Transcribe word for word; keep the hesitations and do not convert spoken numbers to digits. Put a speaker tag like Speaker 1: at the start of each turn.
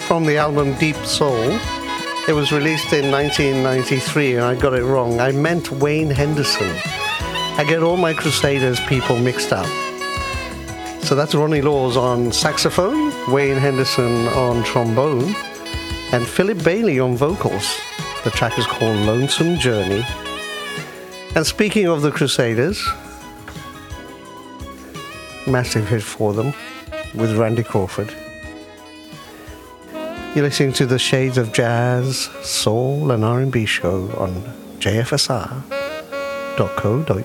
Speaker 1: from the album Deep Soul. It was released in nineteen ninety-three, and I got it wrong. I meant Wayne Henderson. I get all my Crusaders people mixed up. So that's Ronnie Laws on saxophone, Wayne Henderson on trombone, and Philip Bailey on vocals. The track is called Lonesome Journey. And speaking of the Crusaders, massive hit for them with Randy Crawford. You're listening to the Shades of Jazz, Soul and R and B show on J F S R dot co dot